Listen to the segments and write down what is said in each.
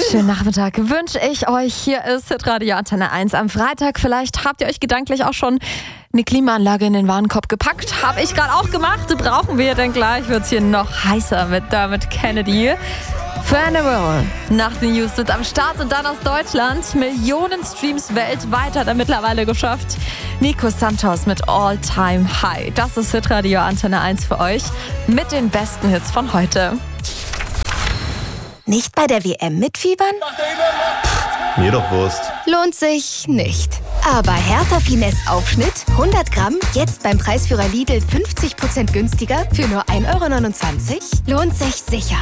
Schönen Nachmittag wünsche ich euch. Hier ist Hitradio Antenne 1 am Freitag. Vielleicht habt ihr euch gedanklich auch schon eine Klimaanlage in den Warenkorb gepackt. Habe ich gerade auch gemacht. Brauchen wir, denn gleich wird es hier noch heißer mit Dermot Kennedy. Funeral. Nach den News sind am Start und dann aus Deutschland. Millionen Streams weltweit hat er mittlerweile geschafft. Nico Santos mit All Time High. Das ist Hitradio Antenne 1 für euch mit den besten Hits von heute. Nicht bei der WM mitfiebern? Mir doch Wurst. Lohnt sich nicht. Aber Hertha Finesse Aufschnitt, 100 Gramm, jetzt beim Preisführer Lidl 50% günstiger für nur 1,29 €? Lohnt sich sicher.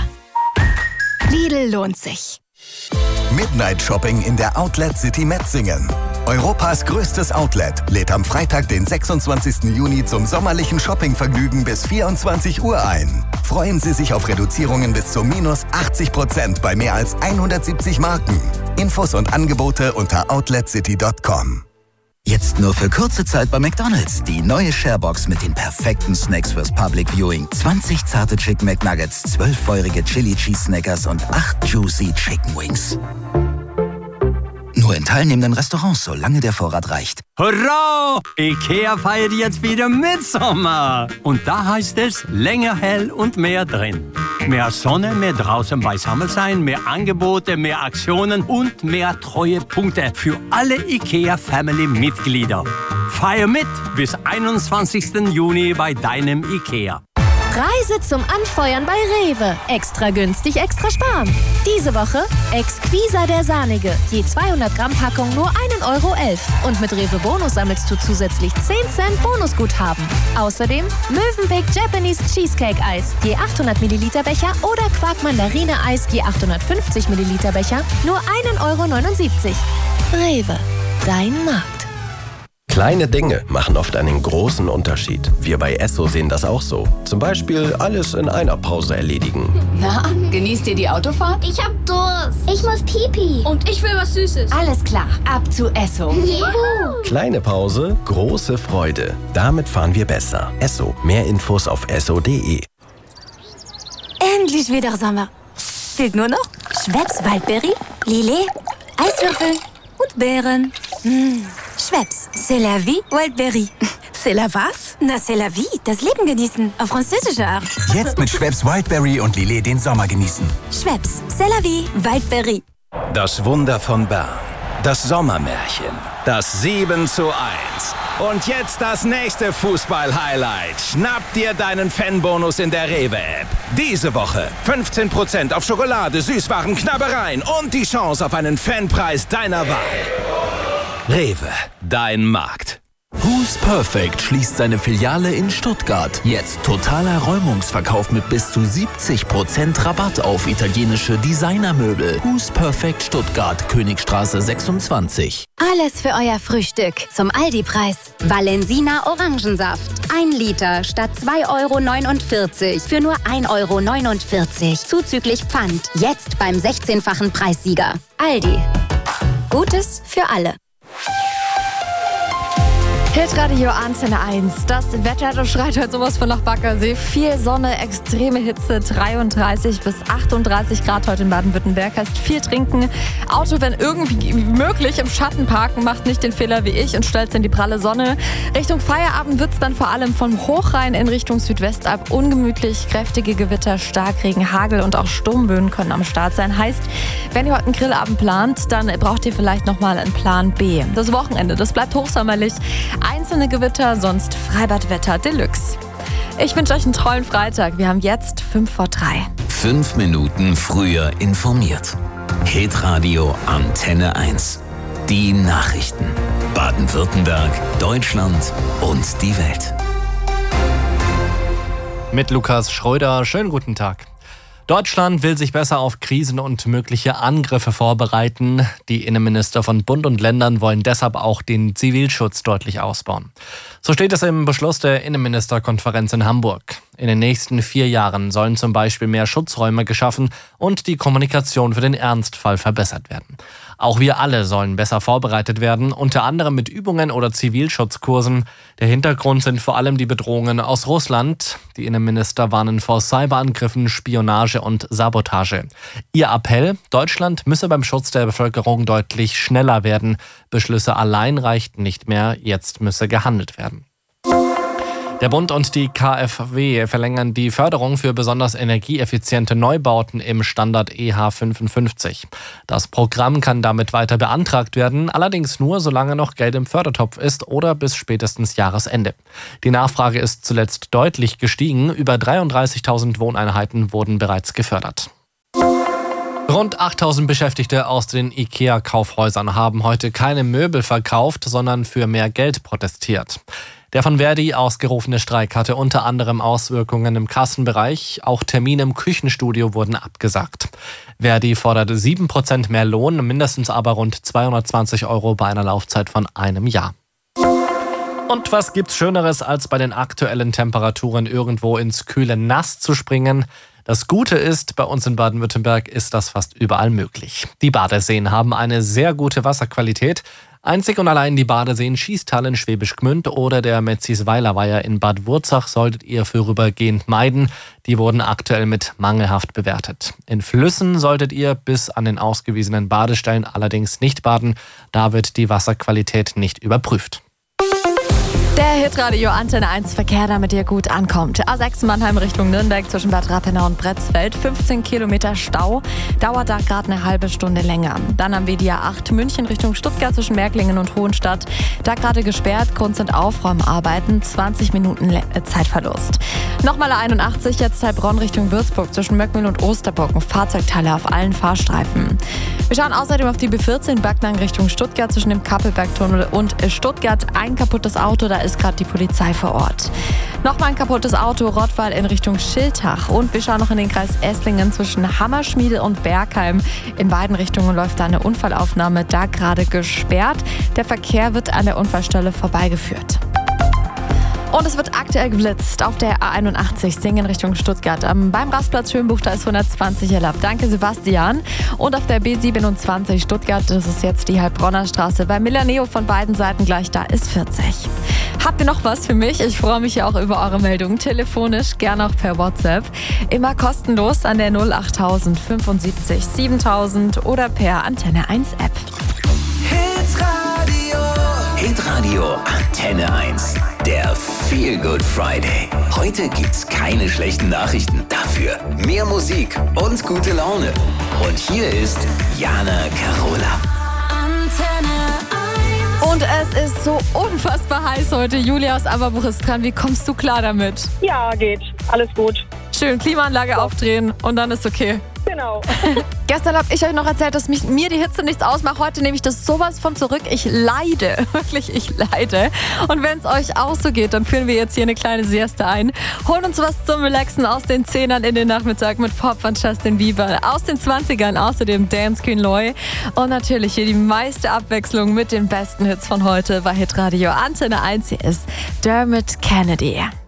Lidl lohnt sich. Midnight Shopping in der Outlet City Metzingen. Europas größtes Outlet lädt am Freitag, den 26. Juni zum sommerlichen Shoppingvergnügen bis 24 Uhr ein. Freuen Sie sich auf Reduzierungen bis zu minus 80% bei mehr als 170 Marken. Infos und Angebote unter outletcity.com. Jetzt nur für kurze Zeit bei McDonald's. Die neue Sharebox mit den perfekten Snacks fürs Public Viewing. 20 zarte Chicken McNuggets, 12 feurige Chili Cheese Snackers und 8 Juicy Chicken Wings. Nur in teilnehmenden Restaurants, solange der Vorrat reicht. Hurra! IKEA feiert jetzt wieder Mitsommer. Und da heißt es länger hell und mehr drin. Mehr Sonne, mehr draußen beisammen sein, mehr Angebote, mehr Aktionen und mehr Treuepunkte für alle IKEA-Family-Mitglieder. Feier mit bis 21. Juni bei deinem IKEA. Preise zum Anfeuern bei Rewe. Extra günstig, extra sparen. Diese Woche Exquisa der Sahnige. Je 200 Gramm Packung nur 1,11 €. Und mit Rewe Bonus sammelst du zusätzlich 10 Cent Bonusguthaben. Außerdem Mövenpick Japanese Cheesecake Eis. Je 800 Milliliter Becher oder Quark Mandarine Eis. Je 850 Milliliter Becher. Nur 1,79 €. Rewe. Dein Markt. Kleine Dinge machen oft einen großen Unterschied. Wir bei Esso sehen das auch so. Zum Beispiel alles in einer Pause erledigen. Na, genießt ihr die Autofahrt? Ich hab Durst. Ich muss Pipi. Und ich will was Süßes. Alles klar, ab zu Esso. Juhu. Kleine Pause, große Freude. Damit fahren wir besser. Esso. Mehr Infos auf esso.de. Endlich wieder Sommer. Fehlt nur noch Schweppes Waldberry, Lillet, Eiswürfel und Beeren. Schweppes, c'est la vie, Wildberry. C'est la was? Na, c'est la vie, das Leben genießen, auf französische Art. Jetzt mit Schweppes Wildberry und Lillet den Sommer genießen. Schweppes, c'est la vie, Wildberry. Das Wunder von Bern. Das Sommermärchen. Das 7:1. Und jetzt das nächste Fußball-Highlight. Schnapp dir deinen Fanbonus in der Rewe-App. Diese Woche 15% auf Schokolade, Süßwaren, Knabbereien und die Chance auf einen Fanpreis deiner Wahl. Rewe, dein Markt. Who's Perfect schließt seine Filiale in Stuttgart. Jetzt totaler Räumungsverkauf mit bis zu 70% Rabatt auf italienische Designermöbel. Who's Perfect Stuttgart, Königstraße 26. Alles für euer Frühstück zum Aldi-Preis. Valensina Orangensaft. 1 Liter statt 2,49 € für nur 1,49 € zuzüglich Pfand. Jetzt beim 16-fachen Preissieger. Aldi. Gutes für alle. Hitradio Antenne 1. Das Wetter, das schreit heute sowas von nach Baggersee. Viel Sonne, extreme Hitze, 33 bis 38 Grad heute in Baden-Württemberg. Heißt viel trinken, Auto, wenn irgendwie möglich, im Schatten parken. Macht nicht den Fehler wie ich und stellt in die pralle Sonne. Richtung Feierabend wird es dann vor allem vom Hochrhein in Richtung Südwestalb ungemütlich. Kräftige Gewitter, Starkregen, Hagel und auch Sturmböen können am Start sein. Heißt, wenn ihr heute einen Grillabend plant, dann braucht ihr vielleicht nochmal einen Plan B. Das Wochenende, das bleibt hochsommerlich. Einzelne Gewitter, sonst Freibadwetter Deluxe. Ich wünsche euch einen tollen Freitag. Wir haben jetzt 5 vor 3. 5 Minuten früher informiert. Hitradio Antenne 1. Die Nachrichten. Baden-Württemberg, Deutschland und die Welt. Mit Lukas Schröder, schönen guten Tag. Deutschland will sich besser auf Krisen und mögliche Angriffe vorbereiten. Die Innenminister von Bund und Ländern wollen deshalb auch den Zivilschutz deutlich ausbauen. So steht es im Beschluss der Innenministerkonferenz in Hamburg. In den nächsten 4 Jahren sollen zum Beispiel mehr Schutzräume geschaffen und die Kommunikation für den Ernstfall verbessert werden. Auch wir alle sollen besser vorbereitet werden, unter anderem mit Übungen oder Zivilschutzkursen. Der Hintergrund sind vor allem die Bedrohungen aus Russland. Die Innenminister warnen vor Cyberangriffen, Spionage und Sabotage. Ihr Appell: Deutschland müsse beim Schutz der Bevölkerung deutlich schneller werden. Beschlüsse allein reichten nicht mehr, jetzt müsse gehandelt werden. Der Bund und die KfW verlängern die Förderung für besonders energieeffiziente Neubauten im Standard EH55. Das Programm kann damit weiter beantragt werden, allerdings nur, solange noch Geld im Fördertopf ist oder bis spätestens Jahresende. Die Nachfrage ist zuletzt deutlich gestiegen. Über 33.000 Wohneinheiten wurden bereits gefördert. Rund 8.000 Beschäftigte aus den IKEA-Kaufhäusern haben heute keine Möbel verkauft, sondern für mehr Geld protestiert. Der von Verdi ausgerufene Streik hatte unter anderem Auswirkungen im Kassenbereich. Auch Termine im Küchenstudio wurden abgesagt. Verdi fordert 7% mehr Lohn, mindestens aber rund 220 € bei einer Laufzeit von einem Jahr. Und was gibt's Schöneres, als bei den aktuellen Temperaturen irgendwo ins kühle Nass zu springen? Das Gute ist, bei uns in Baden-Württemberg ist das fast überall möglich. Die Badeseen haben eine sehr gute Wasserqualität. Einzig und allein die Badeseen Schiestal in Schwäbisch Gmünd oder der Metzisweiler Weiher in Bad Wurzach solltet ihr vorübergehend meiden. Die wurden aktuell mit mangelhaft bewertet. In Flüssen solltet ihr bis an den ausgewiesenen Badestellen allerdings nicht baden. Da wird die Wasserqualität nicht überprüft. Der Hitradio Antenne 1 Verkehr, damit ihr gut ankommt. A6 Mannheim Richtung Nürnberg zwischen Bad Rappenau und Bretzfeld. 15 Kilometer Stau. Dauert da gerade eine halbe Stunde länger. Dann haben wir die A8 München Richtung Stuttgart zwischen Märklingen und Hohenstadt. Da gerade gesperrt. Grund sind Aufräumarbeiten. 20 Minuten Zeitverlust. Nochmal A81 jetzt Heilbronn Richtung Würzburg zwischen Möckmühl und Osterburg. Fahrzeugteile auf allen Fahrstreifen. Wir schauen außerdem auf die B14 Backnang Richtung Stuttgart zwischen dem Kappelbergtunnel und Stuttgart. Ein kaputtes Auto, da ist gerade die Polizei vor Ort. Nochmal ein kaputtes Auto, Rottweil in Richtung Schiltach. Und wir schauen noch in den Kreis Esslingen zwischen Hammerschmiede und Bergheim. In beiden Richtungen läuft da eine Unfallaufnahme, da gerade gesperrt. Der Verkehr wird an der Unfallstelle vorbeigeführt. Und es wird aktuell geblitzt auf der A81 Singen Richtung Stuttgart. Beim Rastplatz Schönbuch, da ist 120 erlaubt. Danke, Sebastian. Und auf der B27 Stuttgart, das ist jetzt die Heilbronner Straße. Bei Milaneo von beiden Seiten gleich, da ist 40. Habt ihr noch was für mich? Ich freue mich ja auch über eure Meldungen. Telefonisch, gerne auch per WhatsApp. Immer kostenlos an der 08000 75 7000 oder per Antenne 1 App. Hitradio Antenne 1. Der Feel Good Friday. Heute gibt's keine schlechten Nachrichten. Dafür mehr Musik und gute Laune. Und hier ist Jana Carola. Antenne 1. Und es ist so unfassbar heiß heute. Julia aus Aberbuch ist dran. Wie kommst du klar damit? Ja, geht. Alles gut. Schön, Klimaanlage aufdrehen und dann ist okay. Genau. Gestern habe ich euch noch erzählt, dass mir die Hitze nichts ausmacht. Heute nehme ich das sowas von zurück. Ich leide. Wirklich, ich leide. Und wenn es euch auch so geht, dann führen wir jetzt hier eine kleine Sieste ein. Holen uns was zum Relaxen aus den 10ern in den Nachmittag mit Pop von Justin Bieber. Aus den 20ern außerdem Dance Queen Loy. Und natürlich hier die meiste Abwechslung mit den besten Hits von heute bei Hitradio Antenne 1. Hier ist Dermot Kennedy.